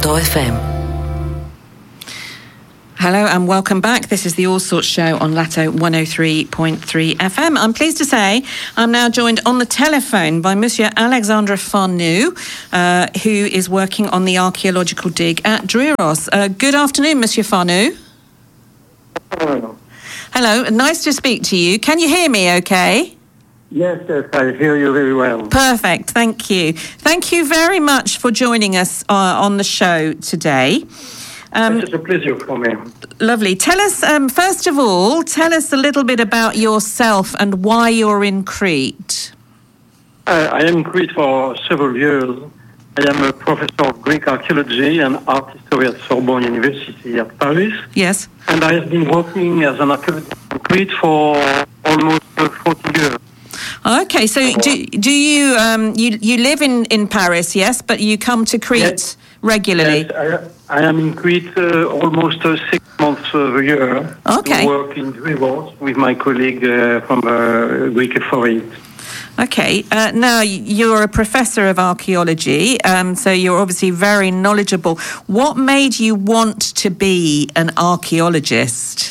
FM. Hello and welcome back. This is the All Sorts Show on Lato 103.3 FM. I'm pleased to say I'm now joined on the telephone by Monsieur Alexandre Farnoux, who is working on the archaeological dig at Druiros. Good afternoon, Monsieur Farnoux. Hello. Hello, nice to speak to you. Can you hear me okay? Yes, I hear you very well. Perfect, thank you. Thank you very much for joining us on the show today. It's a pleasure for me. Lovely. Tell us, first of all, a little bit about yourself and why you're in Crete. I am in Crete for several years. I am a professor of Greek archaeology and art history at Sorbonne University at Paris. Yes. And I have been working as an archaeologist in Crete for almost 40 years. Okay, so do you you live in Paris, yes, but you come to Crete regularly? Yes, I am in Crete almost 6 months a year. Okay. To work in Druiros with my colleague from Greek Authority. Okay, now you're a professor of archaeology, so you're obviously very knowledgeable. What made you want to be an archaeologist?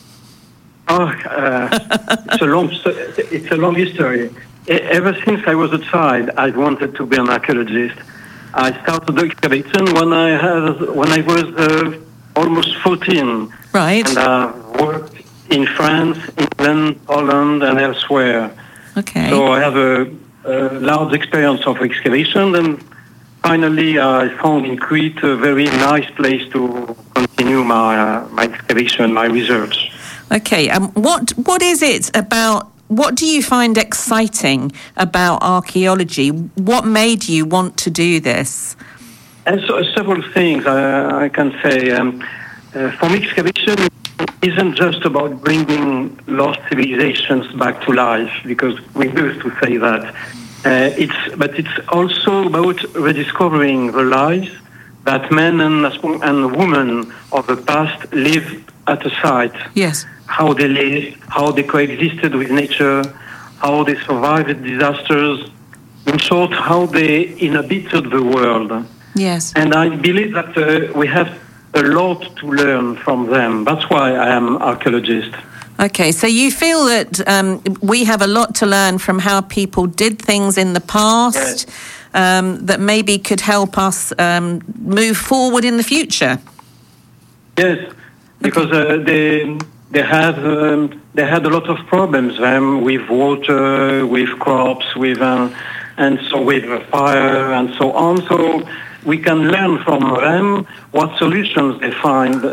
It's a long history. Ever since I was a child, I wanted to be an archaeologist. I started excavation when I was almost 14. Right. And I worked in France, England, Holland, and elsewhere. Okay. So I have a large experience of excavation, and finally I found in Crete a very nice place to continue my excavation, my research. Okay, what is it about, what do you find exciting about archaeology? What made you want to do this? And so, several things I can say. For me, excavation isn't just about bringing lost civilizations back to life, because we used to say that. But it's also about rediscovering the lives that men and women of the past lived at a site. Yes. How they lived, how they coexisted with nature, how they survived disasters. In short, how they inhabited the world. Yes. And I believe that we have a lot to learn from them. That's why I am an archaeologist. Okay, so you feel that we have a lot to learn from how people did things in the past, that maybe could help us move forward in the future? Yes, because they had a lot of problems with water, with crops, and so with fire and so on. So we can learn from them what solutions they found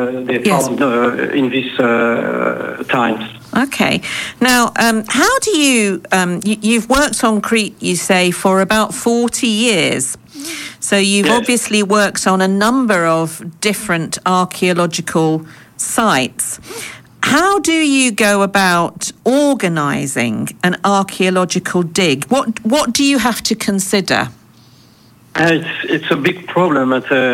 in these times. Okay. Now, how do you've worked on Crete, you say, for about 40 years. So you've obviously worked on a number of different archaeological sites. How do you go about organising an archaeological dig? What do you have to consider? It's a big problem,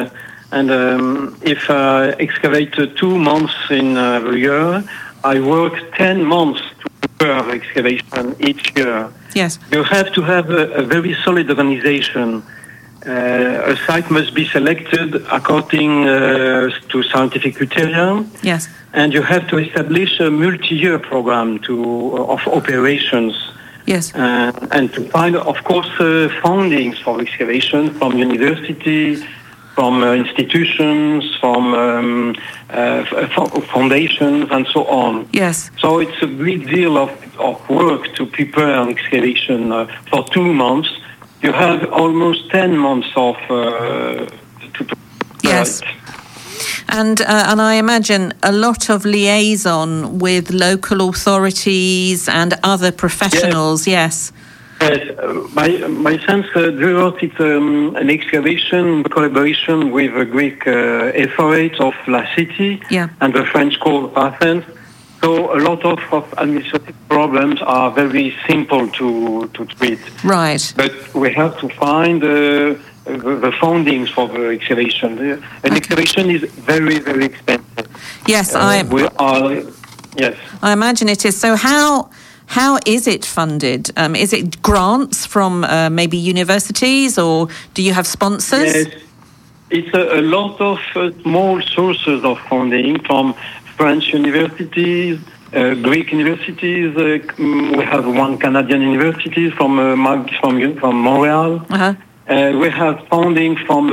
if I excavate 2 months in a year, I work 10 months to prepare the excavation each year. Yes. You have to have a very solid organization. A site must be selected according to scientific criteria. Yes. And you have to establish a multi-year program of operations. Yes. And to find, of course, fundings for excavation from university, from institutions, from foundations, and so on. Yes. So it's a great deal of work to prepare an excavation. For 2 months, you have almost 10 months of to yes. And I imagine a lot of liaison with local authorities and other professionals. Yes. Yes. My sense, Druiros, it's an excavation collaboration with the Greek authorities of La City and the French call of Athens. So a lot of administrative problems are very simple to treat. Right. But we have to find the fundings for the excavation. Excavation is very, very expensive. Yes, yes. I imagine it is. So how is it funded? Is it grants from maybe universities, or do you have sponsors? Yes. It's a lot of small sources of funding from French universities, Greek universities. We have one Canadian university from Montreal. Uh-huh. We have funding from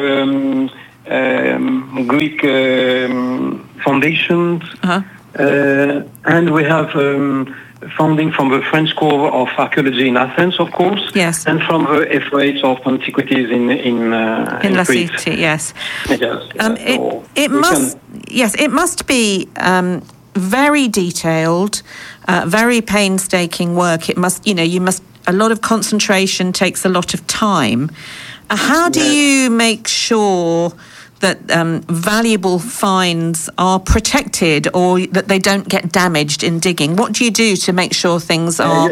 Greek foundations, and we have funding from the French School of Archaeology in Athens, of course, yes, and from the FOH of Antiquities in La Cité, yes. It must be very detailed, very painstaking work. It must, a lot of concentration takes a lot of time. How do you make sure that valuable finds are protected or that they don't get damaged in digging? What do you do to make sure things are...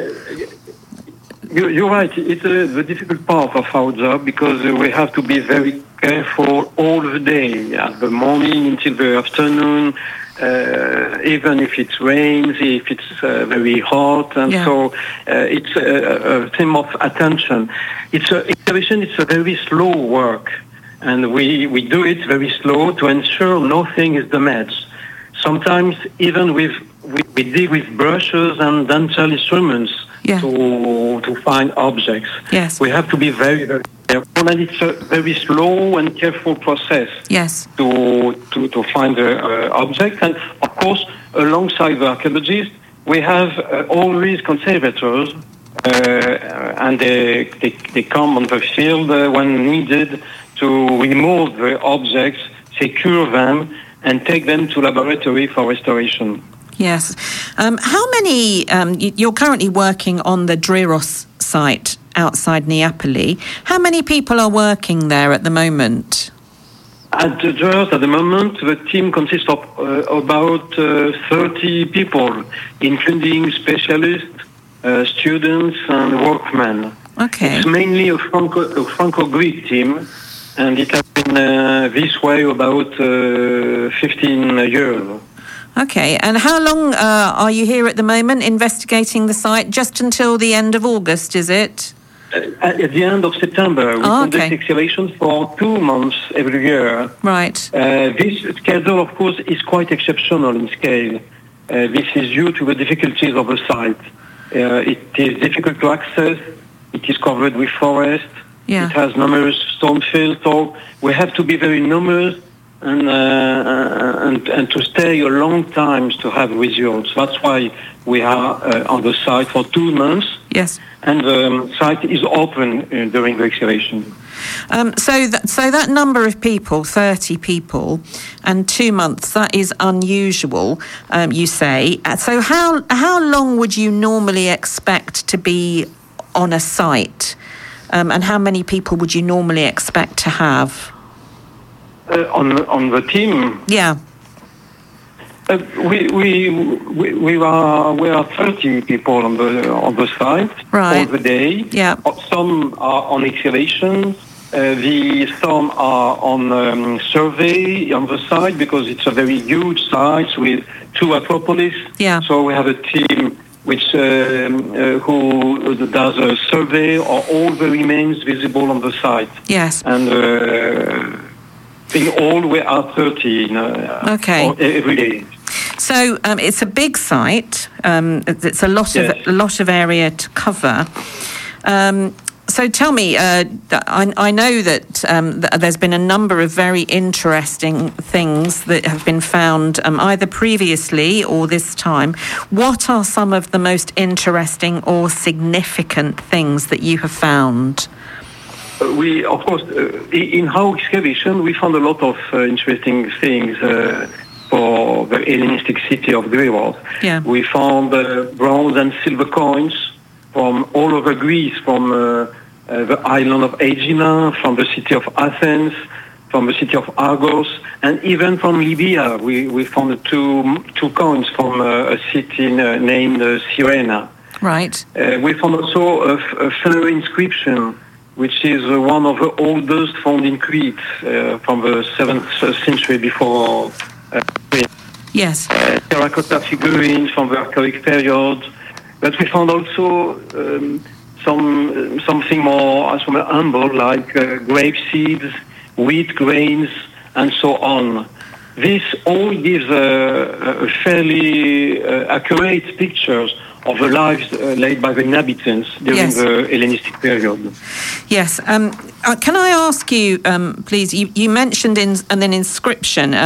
You're right. It's the difficult part of our job because we have to be very careful all the day, at the morning until the afternoon, even if it rains, if it's very hot. And so it's a theme of attention. Excavation is a very slow work. And we do it very slow to ensure nothing is damaged. Sometimes even we dig with brushes and dental instruments to find objects. Yes. We have to be very, very careful, and it's a very slow and careful process. Yes. To find the object. And of course, alongside the archaeologists, we have always conservators, and they come on the field when needed to remove the objects, secure them, and take them to laboratory for restoration. Yes. How many, you're currently working on the Driros site outside Neapoli. How many people are working there at the moment? At the Driros, at the moment, the team consists of about 30 people, including specialists, students, and workmen. Okay. It's mainly a Franco-Greek team, and it has been this way about 15 years. Okay, and how long are you here at the moment investigating the site? Just until the end of August, is it? At the end of September. We conduct excavations for 2 months every year. Right. This schedule, of course, is quite exceptional in scale. This is due to the difficulties of the site. It is difficult to access. It is covered with forest. Yeah. It has numerous stone fields, so we have to be very numerous and to stay a long time to have results. That's why we are on the site for 2 months. Yes. And the site is open during the excavation. So that number of people, 30 people, and 2 months, that is unusual, you say. So how long would you normally expect to be on a site? And how many people would you normally expect to have? On the team? Yeah. We are 30 people on the site all the day. Yeah. Some are on excavation. Some are on survey on the site because it's a very huge site with 2 acropolis. Yeah. So we have a team which who does a survey of all the remains visible on the site. Yes. And in all, we are 30 every day. So it's a big site. It's a lot of area to cover. So tell me, I know that there's been a number of very interesting things that have been found either previously or this time. What are some of the most interesting or significant things that you have found? We, of course, in our excavation, we found a lot of interesting things for the Hellenistic city of Driros. Yeah. We found bronze and silver coins from all over Greece, from the island of Aegina, from the city of Athens, from the city of Argos, and even from Libya. We found two coins from a city named Cyrena. Right. We found also a pharaoh inscription, which is one of the oldest found in Crete from the 7th century before. Yes. Terracotta figurines from the archaic period. But we found also something more humble, like grape seeds wheat, grains, and so on. This all gives a fairly accurate pictures of the lives led by the inhabitants during the Hellenistic period. Yes. Can I ask you, please, you mentioned in an inscription